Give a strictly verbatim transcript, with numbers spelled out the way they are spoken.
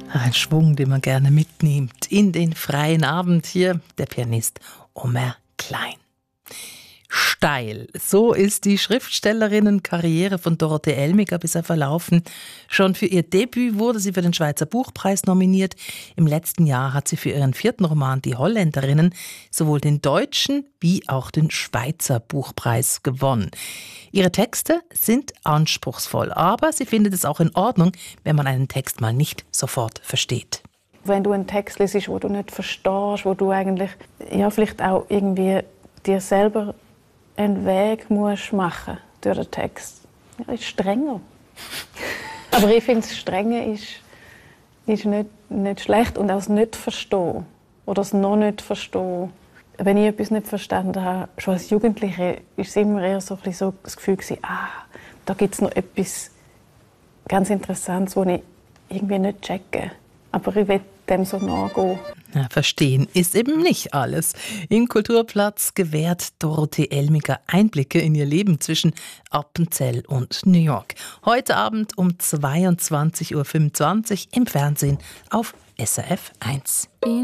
Ein Schwung, den man gerne mitnimmt in den freien Abend. Hier der Pianist Omer Klein. Steil, so ist die Schriftstellerinnenkarriere von Dorothee Elmiger bisher verlaufen. Schon für ihr Debüt wurde sie für den Schweizer Buchpreis nominiert. Im letzten Jahr hat sie für ihren vierten Roman Die Holländerinnen sowohl den deutschen wie auch den Schweizer Buchpreis gewonnen. Ihre Texte sind anspruchsvoll, aber sie findet es auch in Ordnung, wenn man einen Text mal nicht sofort versteht. Wenn du einen Text liest, wo du nicht verstehst, wo du eigentlich ja, vielleicht auch irgendwie dir selber einen Weg musst machen durch den Text. Ja, ist strenger. Aber ich finde, das Strenge ist, ist nicht, nicht schlecht. Und auch das Nicht-Verstehen oder das noch nicht verstehen. Wenn ich etwas nicht verstanden habe, schon als Jugendliche, war es immer eher so, ein bisschen so das Gefühl gewesen, ah, da gibt es noch etwas ganz Interessantes, das ich irgendwie nicht checke. Aber ich will dem so nachgehen. Ja, verstehen ist eben nicht alles. Im Kulturplatz gewährt Dorothee Elmiger Einblicke in ihr Leben zwischen Appenzell und New York. Heute Abend um zweiundzwanzig Uhr fünfundzwanzig im Fernsehen auf S R F eins.